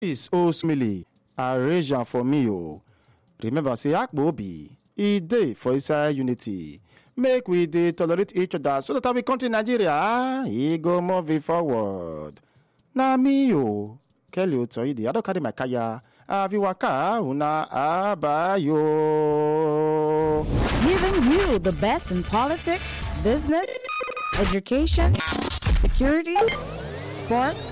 This Osmili, arrange am for me o. Remember say Akpobi, e dey for inside unity. Make we dey tolerate each other so that our country Nigeria e go move forward. Na me o, Kelly Otoyide, I don carry my kaya. Aviwaka una abayo. Giving you the best in politics, business, education, security, sports,